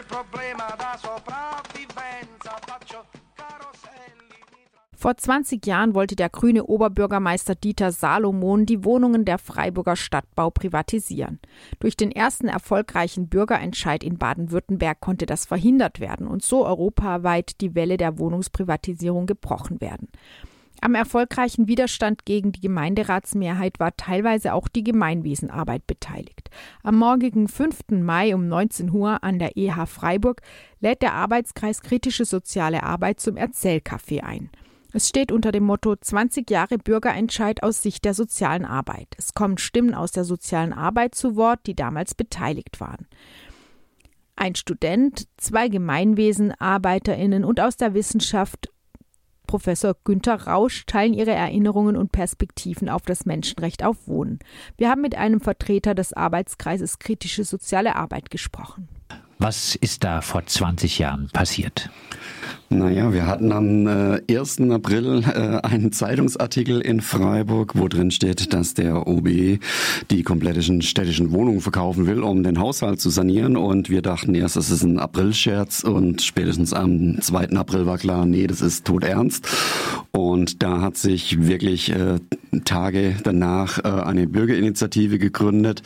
Vor 20 Jahren wollte der grüne Oberbürgermeister Dieter Salomon die Wohnungen der Freiburger Stadtbau privatisieren. Durch den ersten erfolgreichen Bürgerentscheid in Baden-Württemberg konnte das verhindert werden und so europaweit die Welle der Wohnungsprivatisierung gebrochen werden. Am erfolgreichen Widerstand gegen die Gemeinderatsmehrheit war teilweise auch die Gemeinwesenarbeit beteiligt. Am morgigen 5. Mai um 19 Uhr an der EH Freiburg lädt der Arbeitskreis Kritische Soziale Arbeit zum Erzählcafé ein. Es steht unter dem Motto 20 Jahre Bürgerentscheid aus Sicht der sozialen Arbeit. Es kommen Stimmen aus der sozialen Arbeit zu Wort, die damals beteiligt waren. Ein Student, 2 GemeinwesenarbeiterInnen und aus der Wissenschaft Professor Günter Rausch teilen ihre Erinnerungen und Perspektiven auf das Menschenrecht auf Wohnen. Wir haben mit einem Vertreter des Arbeitskreises Kritische Soziale Arbeit gesprochen. Was ist da vor 20 Jahren passiert? Naja, wir hatten am 1. April einen Zeitungsartikel in Freiburg, wo drin steht, dass der OB die kompletten städtischen Wohnungen verkaufen will, um den Haushalt zu sanieren. Und wir dachten erst, das ist ein Aprilscherz, und spätestens am 2. April war klar, nee, das ist todernst. Und da hat sich wirklich Tage danach eine Bürgerinitiative gegründet,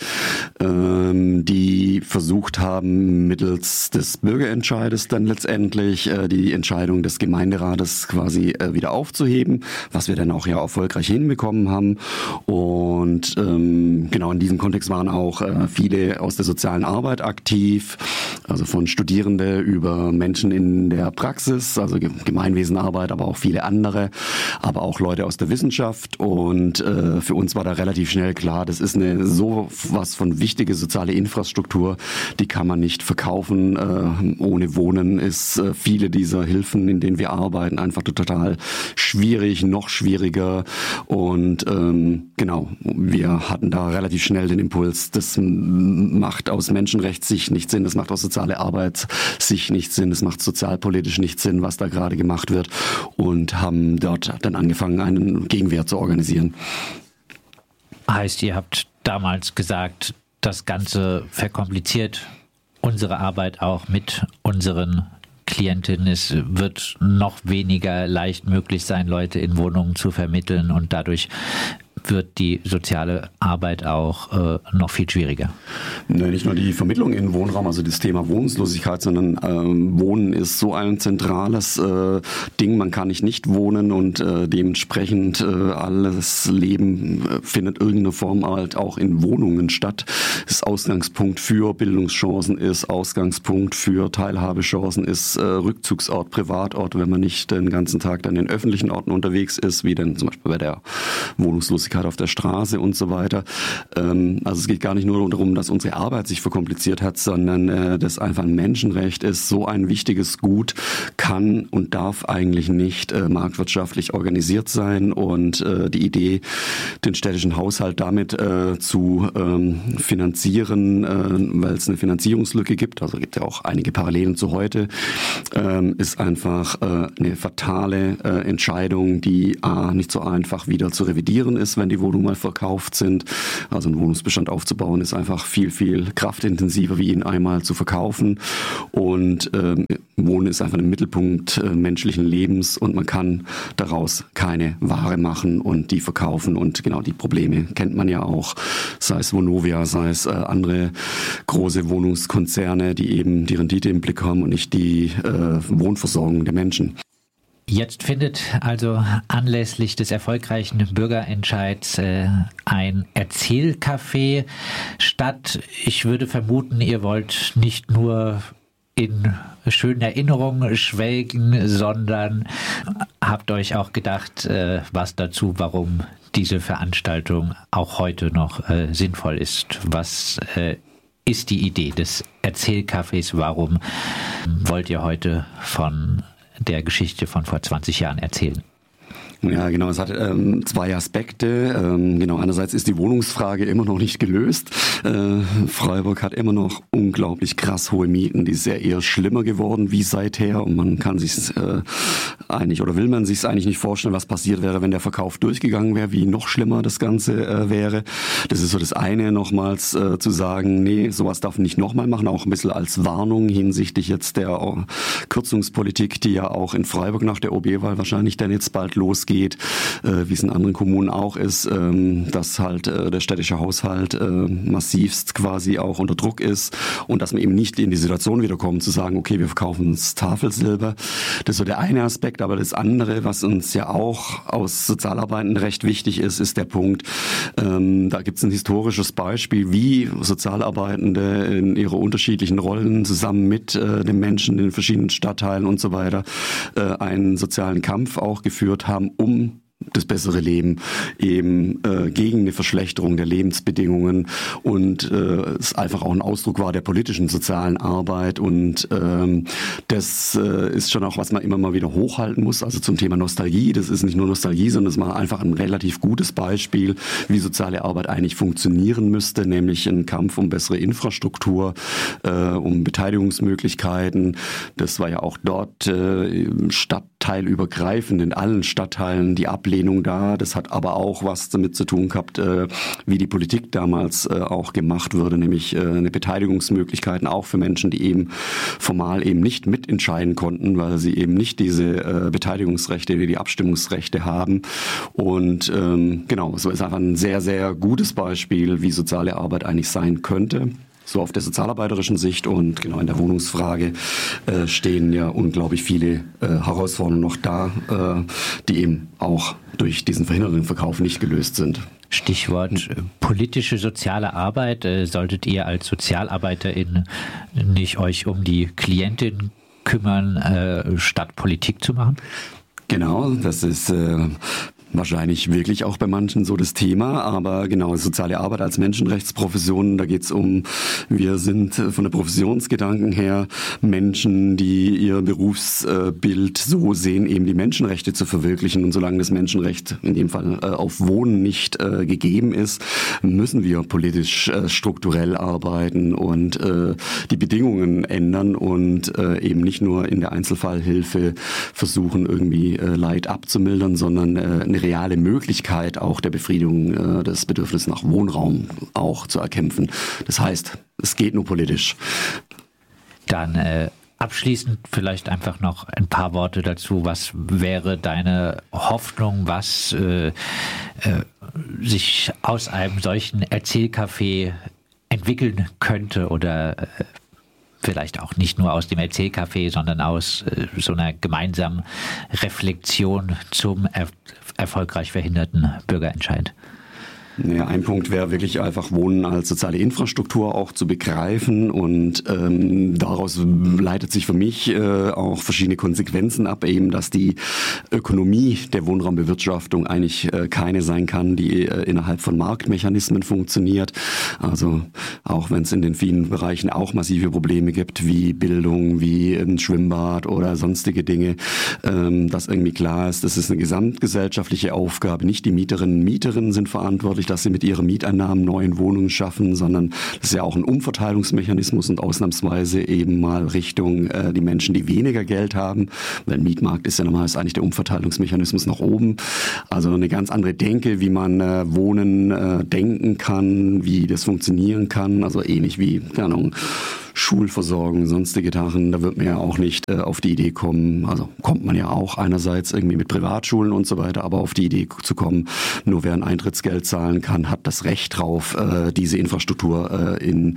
die versucht haben, mittels des Bürgerentscheides dann letztendlich die Entscheidung des Gemeinderates quasi wieder aufzuheben, was wir dann auch ja erfolgreich hinbekommen haben. Und genau in diesem Kontext waren auch viele aus der sozialen Arbeit aktiv, also von Studierende über Menschen in der Praxis, also Gemeinwesenarbeit, aber auch viele andere, aber auch Leute aus der Wissenschaft. Und für uns war da relativ schnell klar, das ist eine so was von wichtige soziale Infrastruktur, die kann man nicht verkaufen. Ohne Wohnen ist viele dieser Hilfen, in denen wir arbeiten, einfach total schwierig, noch schwieriger. Und genau, wir hatten da relativ schnell den Impuls, das macht aus Menschenrechtssicht nicht Sinn, das macht aus sozialer Arbeitssicht nicht Sinn, das macht sozialpolitisch nicht Sinn, was da gerade gemacht wird, und haben dort dann angefangen, einen Gegenwehr zu organisieren. Heißt, ihr habt damals gesagt, das Ganze verkompliziert unsere Arbeit auch mit unseren Klientinnen. Es wird noch weniger leicht möglich sein, Leute in Wohnungen zu vermitteln, und dadurch wird die soziale Arbeit auch noch viel schwieriger. Nee, nicht nur die Vermittlung in Wohnraum, also das Thema Wohnungslosigkeit, sondern Wohnen ist so ein zentrales Ding. Man kann nicht wohnen, und dementsprechend alles Leben findet irgendeine Form halt auch in Wohnungen statt. Ist Ausgangspunkt für Bildungschancen, ist Ausgangspunkt für Teilhabechancen, ist Rückzugsort, Privatort, wenn man nicht den ganzen Tag dann in öffentlichen Orten unterwegs ist, wie denn zum Beispiel bei der Wohnungslosigkeit auf der Straße und so weiter. Also es geht gar nicht nur darum, dass unsere Arbeit sich verkompliziert hat, sondern dass einfach ein Menschenrecht ist, so ein wichtiges Gut, kann und darf eigentlich nicht marktwirtschaftlich organisiert sein. Und die Idee, den städtischen Haushalt damit zu finanzieren, weil es eine Finanzierungslücke gibt, also gibt ja auch einige Parallelen zu heute, ist einfach eine fatale Entscheidung, die nicht so einfach wieder zu revidieren ist, wenn die Wohnungen mal verkauft sind. Also einen Wohnungsbestand aufzubauen ist einfach viel, viel kraftintensiver, wie ihn einmal zu verkaufen. Und Wohnen ist einfach ein Mittelpunkt menschlichen Lebens, und man kann daraus keine Ware machen und die verkaufen. Und genau die Probleme kennt man ja auch, sei es Vonovia, sei es andere große Wohnungskonzerne, die eben die Rendite im Blick haben und nicht die Wohnversorgung der Menschen. Jetzt findet also anlässlich des erfolgreichen Bürgerentscheids ein Erzählcafé statt. Ich würde vermuten, ihr wollt nicht nur in schönen Erinnerungen schwelgen, sondern habt euch auch gedacht, was dazu, warum diese Veranstaltung auch heute noch sinnvoll ist. Was ist die Idee des Erzählcafés? Warum wollt ihr heute von der Geschichte von vor 20 Jahren erzählen? Ja, genau. Es hat zwei Aspekte. Genau, einerseits ist die Wohnungsfrage immer noch nicht gelöst. Freiburg hat immer noch unglaublich krass hohe Mieten, die sind eher schlimmer geworden wie seither. Und man kann sich will man sich eigentlich nicht vorstellen, was passiert wäre, wenn der Verkauf durchgegangen wäre, wie noch schlimmer das Ganze wäre. Das ist so das eine, nochmals zu sagen, nee, sowas darf man nicht nochmal machen, auch ein bisschen als Warnung hinsichtlich jetzt der Kürzungspolitik, die ja auch in Freiburg nach der OB-Wahl wahrscheinlich dann jetzt bald losgeht, wie es in anderen Kommunen auch ist, dass halt der städtische Haushalt massivst quasi auch unter Druck ist und dass man eben nicht in die Situation wiederkommt, zu sagen, okay, wir verkaufen uns Tafelsilber. Das ist so der eine Aspekt, aber das andere, was uns ja auch aus Sozialarbeiten recht wichtig ist, ist der Punkt, da gibt es ein historisches Beispiel, wie Sozialarbeitende in ihre unterschiedlichen Rollen zusammen mit den Menschen in den verschiedenen Stadtteilen und so weiter einen sozialen Kampf auch geführt haben, um das bessere Leben, eben gegen eine Verschlechterung der Lebensbedingungen und es einfach auch ein Ausdruck war der politischen sozialen Arbeit und das ist schon auch, was man immer mal wieder hochhalten muss, also zum Thema Nostalgie. Das ist nicht nur Nostalgie, sondern es war einfach ein relativ gutes Beispiel, wie soziale Arbeit eigentlich funktionieren müsste, nämlich ein Kampf um bessere Infrastruktur, um Beteiligungsmöglichkeiten. Das war ja auch dort stadtteilübergreifend in allen Stadtteilen die Ablehnung da. Das hat aber auch was damit zu tun gehabt, wie die Politik damals auch gemacht wurde, nämlich eine Beteiligungsmöglichkeiten auch für Menschen, die eben formal eben nicht mitentscheiden konnten, weil sie eben nicht diese Beteiligungsrechte, die Abstimmungsrechte haben. Und genau, so ist einfach ein sehr, sehr gutes Beispiel, wie soziale Arbeit eigentlich sein könnte. So auf der sozialarbeiterischen Sicht und genau in der Wohnungsfrage stehen ja unglaublich viele Herausforderungen noch da, die eben auch durch diesen verhinderten Verkauf nicht gelöst sind. Stichwort politische soziale Arbeit. Solltet ihr als SozialarbeiterInnen nicht euch um die Klientin kümmern, statt Politik zu machen? Genau, das ist wahrscheinlich wirklich auch bei manchen so das Thema, aber genau, soziale Arbeit als Menschenrechtsprofession, da geht's um, wir sind von der Professionsgedanken her Menschen, die ihr Berufsbild so sehen, eben die Menschenrechte zu verwirklichen, und solange das Menschenrecht in dem Fall auf Wohnen nicht gegeben ist, müssen wir politisch strukturell arbeiten und die Bedingungen ändern und eben nicht nur in der Einzelfallhilfe versuchen, irgendwie Leid abzumildern, sondern eine reale Möglichkeit auch der Befriedigung des Bedürfnisses nach Wohnraum auch zu erkämpfen. Das heißt, es geht nur politisch. Dann abschließend vielleicht einfach noch ein paar Worte dazu. Was wäre deine Hoffnung, was sich aus einem solchen Erzählcafé entwickeln könnte oder vielleicht auch nicht nur aus dem Erzählcafé, sondern aus so einer gemeinsamen Reflexion zum erfolgreich verhinderten Bürgerentscheid? Ja, ein Punkt wäre wirklich einfach Wohnen als soziale Infrastruktur auch zu begreifen und daraus leitet sich für mich auch verschiedene Konsequenzen ab, eben, dass die Ökonomie der Wohnraumbewirtschaftung eigentlich keine sein kann, die innerhalb von Marktmechanismen funktioniert. Also auch wenn es in den vielen Bereichen auch massive Probleme gibt, wie Bildung, wie ein Schwimmbad oder sonstige Dinge, dass irgendwie klar ist, das ist eine gesamtgesellschaftliche Aufgabe. Nicht die Mieterinnen und Mieter sind verantwortlich, dass sie mit ihren Mieteinnahmen neuen Wohnungen schaffen, sondern das ist ja auch ein Umverteilungsmechanismus und ausnahmsweise eben mal Richtung die Menschen, die weniger Geld haben, weil Mietmarkt ist ja normalerweise eigentlich der Umverteilungsmechanismus nach oben. Also eine ganz andere Denke, wie man Wohnen denken kann, wie das funktionieren kann, also ähnlich wie, keine Ahnung, Schulversorgung, sonstige Sachen, da wird man ja auch nicht auf die Idee kommen, also kommt man ja auch einerseits irgendwie mit Privatschulen und so weiter, aber auf die Idee zu kommen, nur wer ein Eintrittsgeld zahlen kann, hat das Recht drauf, diese Infrastruktur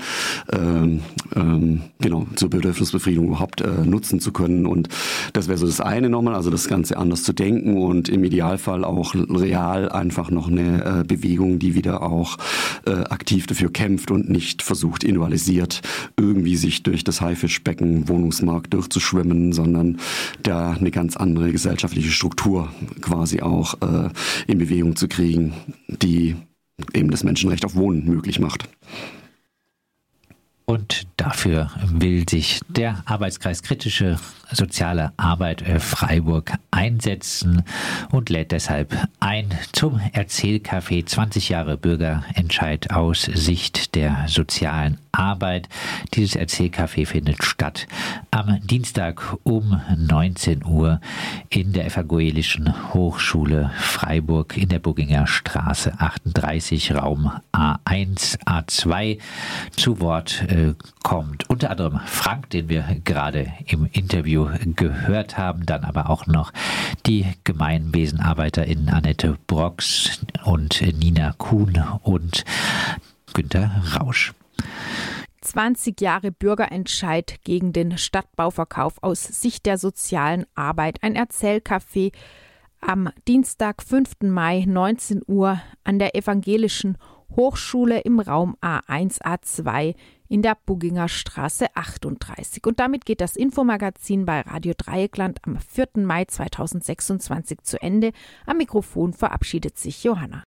genau zur Bedürfnisbefriedigung überhaupt nutzen zu können. Und das wäre so das eine nochmal, also das Ganze anders zu denken und im Idealfall auch real einfach noch eine Bewegung, die wieder auch aktiv dafür kämpft und nicht versucht, individualisiert irgendwie sich durch das Haifischbecken Wohnungsmarkt durchzuschwimmen, sondern da eine ganz andere gesellschaftliche Struktur quasi auch in Bewegung zu kriegen, die eben das Menschenrecht auf Wohnen möglich macht. Und dafür will sich der Arbeitskreis Kritische soziale Arbeit Freiburg einsetzen und lädt deshalb ein zum Erzählcafé 20 Jahre Bürgerentscheid aus Sicht der sozialen Arbeit. Dieses Erzählcafé findet statt am Dienstag um 19 Uhr in der Evangelischen Hochschule Freiburg in der Bugginger Straße 38, Raum A1, A2. Zu Wort kommt unter anderem Frank, den wir gerade im Interview gehört haben, dann aber auch noch die GemeinwesenarbeiterInnen Annette Brox und Nina Kuhn und Günter Rausch. 20 Jahre Bürgerentscheid gegen den Stadtbauverkauf aus Sicht der sozialen Arbeit. Ein Erzählcafé am Dienstag, 5. Mai, 19 Uhr an der Evangelischen Hochschule im Raum A1, A2 in der Bugginger Straße 38. Und damit geht das Infomagazin bei Radio Dreieckland am 4. Mai 2026 zu Ende. Am Mikrofon verabschiedet sich Johanna.